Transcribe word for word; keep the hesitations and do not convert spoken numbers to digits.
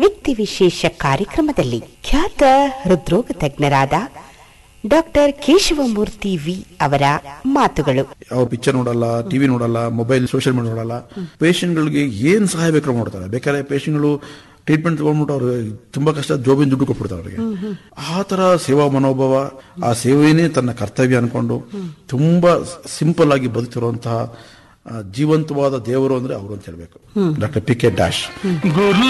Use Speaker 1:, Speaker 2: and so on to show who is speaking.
Speaker 1: ವ್ಯಕ್ತಿ ವಿಶೇಷ ಕಾರ್ಯಕ್ರಮದಲ್ಲಿ ಖ್ಯಾತ ಹೃದ್ರೋಗ ತಜ್ಞರಾದ ಡಾಕ್ಟರ್ ಕೇಶವಮೂರ್ತಿ ವಿ ಅವರ ಮಾತುಗಳು.
Speaker 2: ಯಾವ ಪಿಕ್ಚರ್ ನೋಡಲ್ಲ, ಟಿವಿ ನೋಡಲ್ಲ, ಮೊಬೈಲ್ ಸೋಷಿಯಲ್ ಮೀಡಿಯಾ ನೋಡಲ್ಲ. ಪೇಷಂಟ್ಗಳಿಗೆ ಏನ್ ಸಹಾಯ ಬೇಕಾದ್ರೂ ಮಾಡ್ತಾರೆ. ಬೇಕಾದ್ರೆ ಪೇಷಂಟ್ಗಳು ಟ್ರೀಟ್ಮೆಂಟ್ ತಗೊಂಡ್ಬಿಟ್ಟು ಅವ್ರಿಗೆ ತುಂಬಾ ಕಷ್ಟ ಜೋಬಿನ ದುಡ್ಡು ಕೊಟ್ಬಿಡ್ತಾರೆ ಅವರಿಗೆ. ಆ ತರ ಸೇವಾ ಮನೋಭಾವ, ಆ ಸೇವೆನೇ ತನ್ನ ಕರ್ತವ್ಯ ಅನ್ಕೊಂಡು ತುಂಬಾ ಸಿಂಪಲ್ ಆಗಿ ಬದುಕಿರುವಂತಹ ಜೀವಂತವಾದ ದೇವರು ಅಂದ್ರೆ ಅವರು ಅಂತ ಹೇಳ್ಬೇಕು. Doctor P K dash.